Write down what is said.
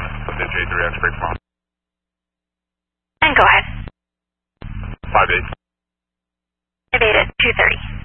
Subject J3 X-ray from. And go ahead. 58. 58 at 2:30.